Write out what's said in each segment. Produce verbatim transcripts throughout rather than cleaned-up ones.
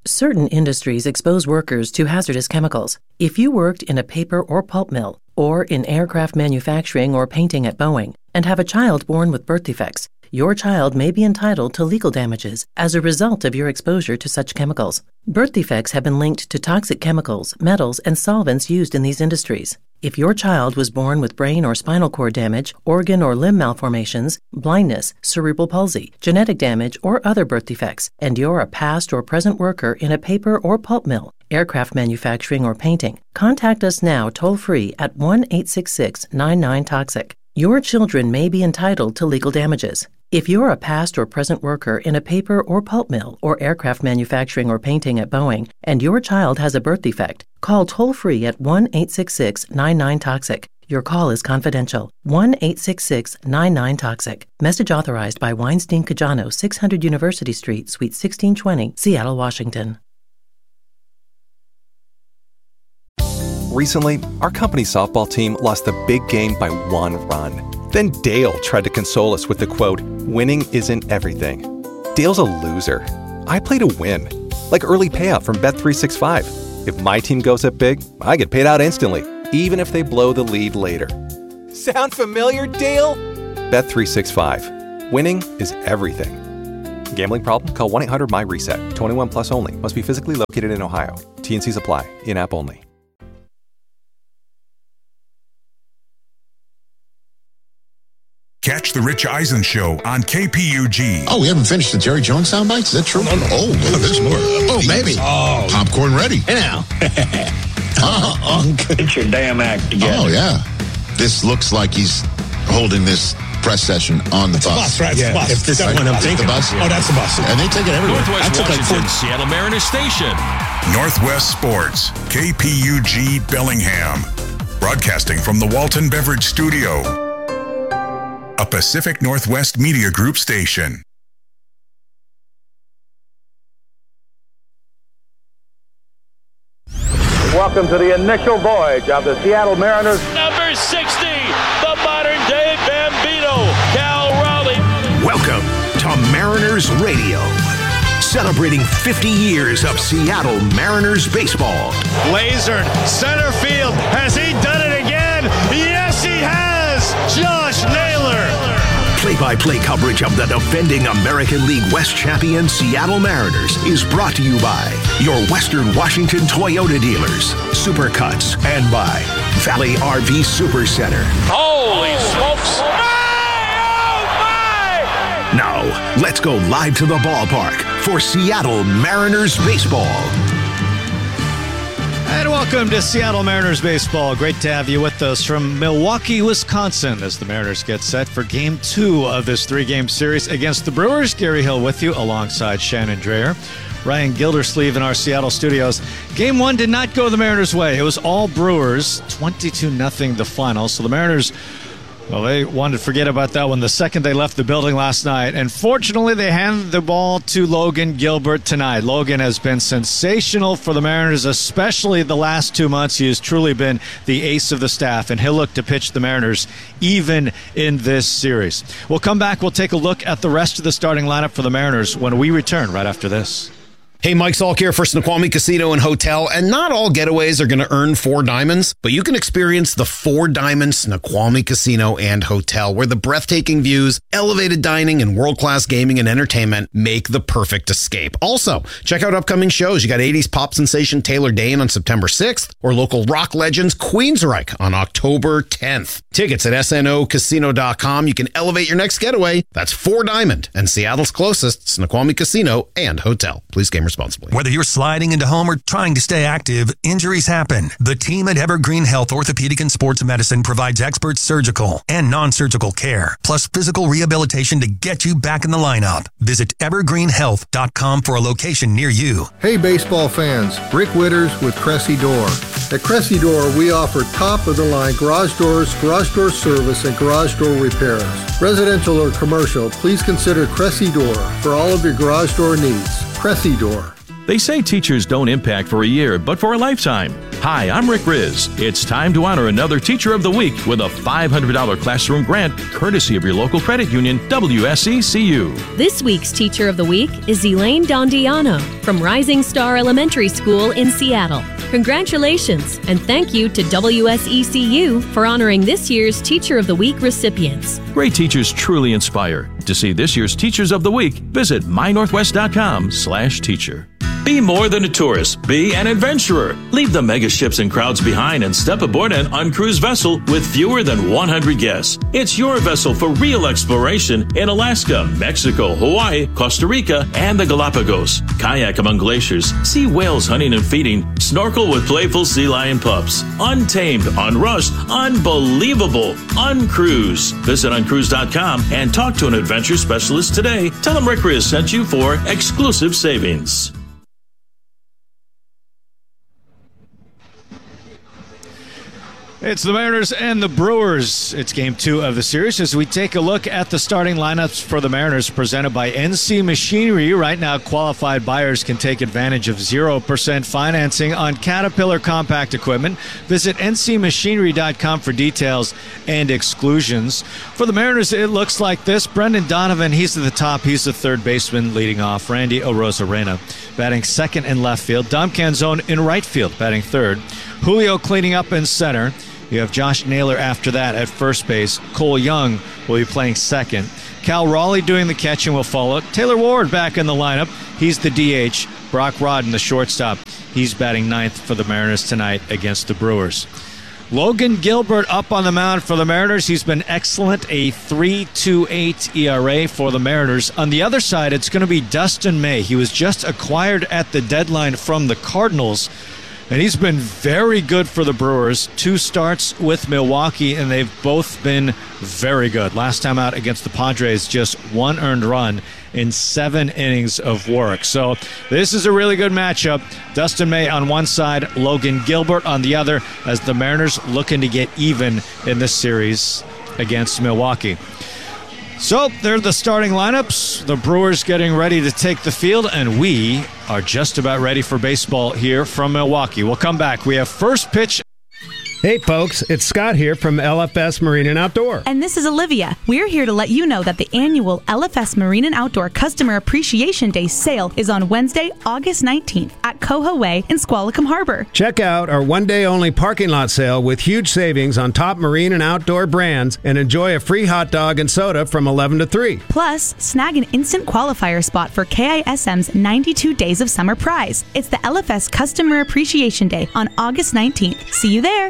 Certain industries expose workers to hazardous chemicals. If you worked in a paper or pulp mill, or in aircraft manufacturing or painting at Boeing, and have a child born with birth defects, your child may be entitled to legal damages as a result of your exposure to such chemicals. Birth defects have been linked to toxic chemicals, metals, and solvents used in these industries. If your child was born with brain or spinal cord damage, organ or limb malformations, blindness, cerebral palsy, genetic damage, or other birth defects, and you're a past or present worker in a paper or pulp mill, aircraft manufacturing, or painting, contact us now toll-free at one eight six six, nine nine, toxic. Your children may be entitled to legal damages. If you're a past or present worker in a paper or pulp mill or aircraft manufacturing or painting at Boeing, and your child has a birth defect, call toll-free at one eight six six, nine nine, toxic. Your call is confidential. one eight six six, nine nine, toxic. Message authorized by Weinstein Cajano, six hundred University Street, Suite sixteen twenty, Seattle, Washington. Recently, our company softball team lost the big game by one run. Then Dale tried to console us with the quote, "Winning isn't everything." Dale's a loser. I play to win. Like early payout from Bet three sixty-five. If my team goes up big, I get paid out instantly, even if they blow the lead later. Sound familiar, Dale? Bet three sixty-five. Winning is everything. Gambling problem? Call one eight hundred M Y reset. twenty-one plus only. Must be physically located in Ohio. T and Cs apply. In-app only. Catch the Rich Eisen Show on K P U G. Oh, we haven't finished the Jerry Jones soundbites? Is that true? No, no. Oh, no, there's more. Oh, maybe. Oh. Popcorn ready. Hey now. uh, Get your damn act together. oh, yeah. This looks like he's holding this press session on the bus. Bus, right? Yeah. The bus. If this That's is what I'm the thinking. bus. Oh, that's the bus. And they take it everywhere. Northwest I took like Washington, four- Seattle Mariners Station. Northwest Sports, K P U G Bellingham. Broadcasting from the Walton Beverage Studio. A Pacific Northwest Media Group station. Welcome to the initial voyage of the Seattle Mariners. Number sixty, the modern-day Bambino, Cal Raleigh. Welcome to Mariners Radio, celebrating fifty years of Seattle Mariners baseball. Lasered, center field. Has he done it again? Yes, he has. Josh Naylor. Play-by-play coverage of the defending American League West champion Seattle Mariners is brought to you by your Western Washington Toyota dealers, Supercuts, and by Valley R V Super Center. Holy smokes. My, oh my! Now, let's go live to the ballpark for Seattle Mariners baseball. And welcome to Seattle Mariners baseball. Great to have you with us from Milwaukee, Wisconsin, as the Mariners get set for game two of this three-game series against the Brewers. Gary Hill with you alongside Shannon Dreyer. Ryan Gildersleeve in our Seattle studios. Game one did not go the Mariners' way. It was all Brewers, twenty-two nothing the final. So the Mariners, well, they wanted to forget about that one the second they left the building last night. And fortunately, they handed the ball to Logan Gilbert tonight. Logan has been sensational for the Mariners, especially the last two months. He has truly been the ace of the staff, and he'll look to pitch the Mariners even in this series. We'll come back. We'll take a look at the rest of the starting lineup for the Mariners when we return right after this. Hey, Mike Salk here for Snoqualmie Casino and Hotel, and not all getaways are going to earn four diamonds, but you can experience the Four Diamond Snoqualmie Casino and Hotel, where the breathtaking views, elevated dining, and world-class gaming and entertainment make the perfect escape. Also, check out upcoming shows. You got eighties pop sensation Taylor Dane on September sixth, or local rock legends Queensryche on October tenth. Tickets at S N O casino dot com. You can elevate your next getaway. That's Four Diamond and Seattle's closest Snoqualmie Casino and Hotel. Please game responsibly. Whether you're sliding into home or trying to stay active, injuries happen. The team at Evergreen Health Orthopedic and Sports Medicine provides expert surgical and non-surgical care, plus physical rehabilitation to get you back in the lineup. Visit evergreen health dot com for a location near you. Hey baseball fans, Rick Witters with Cressy Door. At Cressy Door, we offer top-of-the-line garage doors, garage door service, and garage door repairs. Residential or commercial, please consider Cressy Door for all of your garage door needs. Cressy Door. They say teachers don't impact for a year, but for a lifetime. Hi, I'm Rick Riz. It's time to honor another Teacher of the Week with a five hundred dollars classroom grant courtesy of your local credit union, W S E C U. This week's Teacher of the Week is Elaine Dondiano from Rising Star Elementary School in Seattle. Congratulations, and thank you to W S E C U for honoring this year's Teacher of the Week recipients. Great teachers truly inspire. To see this year's Teachers of the Week, visit my northwest dot com slash teacher. Be more than a tourist. Be an adventurer. Leave the mega ships and crowds behind and step aboard an uncruised vessel with fewer than one hundred guests. It's your vessel for real exploration in Alaska, Mexico, Hawaii, Costa Rica, and the Galapagos. Kayak among glaciers. See whales hunting and feeding. Snorkel with playful sea lion pups. Untamed, unrushed, unbelievable. Uncruise. Visit uncruise dot com and talk to an adventure specialist today. Tell them Rick Riz sent you for exclusive savings. It's the Mariners and the Brewers. It's game two of the series as we take a look at the starting lineups for the Mariners presented by N C Machinery. Right now, qualified buyers can take advantage of zero percent financing on Caterpillar compact equipment. Visit N C machinery dot com for details and exclusions. For the Mariners, it looks like this. Brendan Donovan, he's at the top. He's the third baseman leading off. Randy Arozarena batting second in left field. Dom Canzone in right field batting third. Julio cleaning up in center. You have Josh Naylor after that at first base. Cole Young will be playing second. Cal Raleigh doing the catching will follow. Taylor Ward back in the lineup. He's the D H. Brock Rodden, the shortstop. He's batting ninth for the Mariners tonight against the Brewers. Logan Gilbert up on the mound for the Mariners. He's been excellent, a three point two eight E R A for the Mariners. On the other side, it's going to be Dustin May. He was just acquired at the deadline from the Cardinals, and he's been very good for the Brewers. Two starts with Milwaukee, and they've both been very good. Last time out against the Padres, just one earned run in seven innings of work. So this is a really good matchup. Dustin May on one side, Logan Gilbert on the other, as the Mariners looking to get even in this series against Milwaukee. So they're the starting lineups. The Brewers getting ready to take the field, and we are just about ready for baseball here from Milwaukee. We'll come back. We have first pitch. Hey folks, it's Scott here from L F S Marine and Outdoor. And this is Olivia. We're here to let you know that the annual L F S Marine and Outdoor Customer Appreciation Day sale is on Wednesday, August nineteenth at Coha Way in Squalicum Harbor. Check out our one-day-only parking lot sale with huge savings on top marine and outdoor brands and enjoy a free hot dog and soda from eleven to three. Plus, snag an instant qualifier spot for K I S M's ninety-two Days of Summer prize. It's the L F S Customer Appreciation Day on August nineteenth. See you there.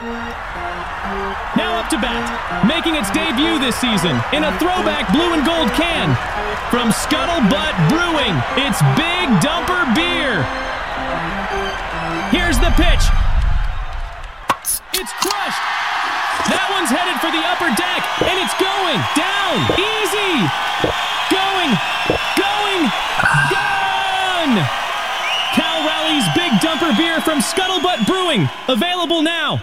Now up to bat, making its debut this season in a throwback blue and gold can. From Scuttlebutt Brewing, it's Big Dumper Beer. Here's the pitch. It's crushed. That one's headed for the upper deck, and it's going down. Easy. Going, going, gone. Cal Raleigh's Big Dumper Beer from Scuttlebutt Brewing, available now.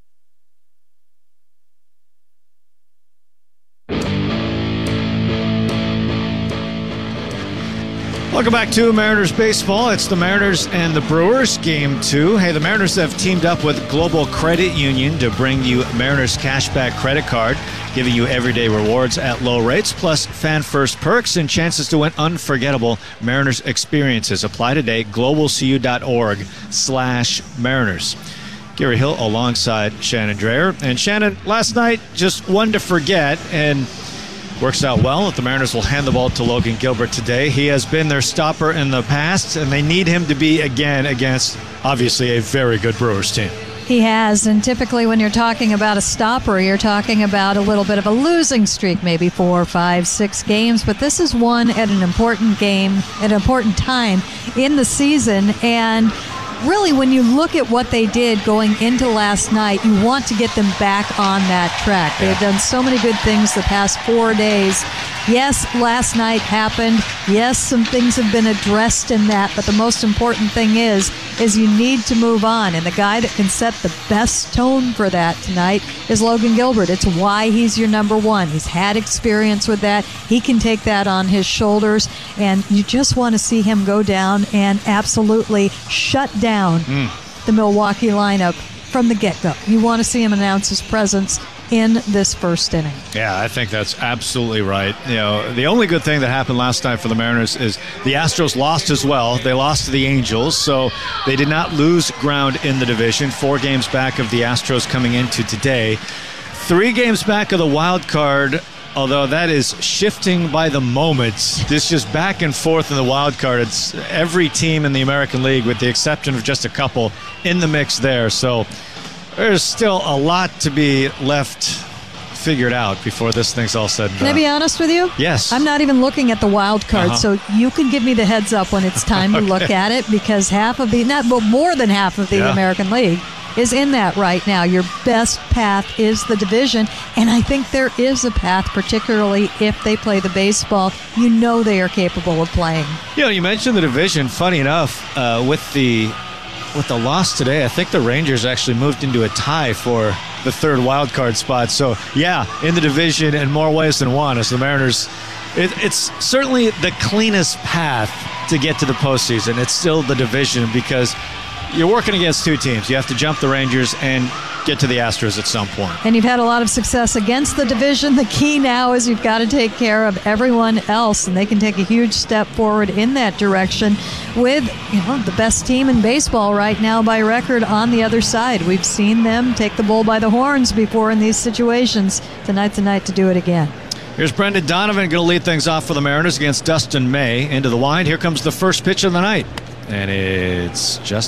Welcome back to Mariners Baseball. It's the Mariners and the Brewers, Game two. Hey, the Mariners have teamed up with Global Credit Union to bring you Mariners Cashback Credit Card, giving you everyday rewards at low rates, plus fan-first perks and chances to win unforgettable Mariners experiences. Apply today, globalcu.org slash Mariners. Gary Hill alongside Shannon Dreher. And Shannon, last night, just one to forget, and works out well that the Mariners will hand the ball to Logan Gilbert today. He has been their stopper in the past, and they need him to be again against, obviously, a very good Brewers team. He has, and typically when you're talking about a stopper, you're talking about a little bit of a losing streak, maybe four, five, six games, but this is one at an important game, at an important time in the season, and really, when you look at what they did going into last night, you want to get them back on that track. They've done so many good things the past four days. Yes, last night happened. Yes, some things have been addressed in that, but the most important thing is, is you need to move on. And the guy that can set the best tone for that tonight is Logan Gilbert. It's why he's your number one. He's had experience with that. He can take that on his shoulders, and you just want to see him go down and absolutely shut down. Mm. the Milwaukee lineup from the get-go. You want to see him announce his presence in this first inning. Yeah, I think that's absolutely right. You know, the only good thing that happened last night for the Mariners is the Astros lost as well. They lost to the Angels, so they did not lose ground in the division. Four games back of the Astros coming into today. Three games back of the wild card, although that is shifting by the moment. This just back and forth in the wild card. It's every team in the American League, with the exception of just a couple, in the mix there. So there's still a lot to be left figured out before this thing's all said and done. Can I be honest with you? Yes. I'm not even looking at the wild card, Uh-huh. so you can give me the heads up when it's time to Okay. look at it, because half of the, not well, more than half of the Yeah. American League is in that right now. Your best path is the division, and I think there is a path, particularly if they play the baseball you know they are capable of playing. You know, you mentioned the division. Funny enough, uh, with the with the loss today, I think the Rangers actually moved into a tie for the third wild card spot. So, yeah, in the division in more ways than one, as the Mariners, it, it's certainly the cleanest path to get to the postseason. It's still the division, because you're working against two teams. You have to jump the Rangers and get to the Astros at some point. And you've had a lot of success against the division. The key now is you've got to take care of everyone else, and they can take a huge step forward in that direction with, you know, the best team in baseball right now by record on the other side. We've seen them take the bull by the horns before in these situations. Tonight's the night to do it again. Here's Brendan Donovan going to lead things off for the Mariners against Dustin May. Into the wind. Here comes the first pitch of the night. And it's just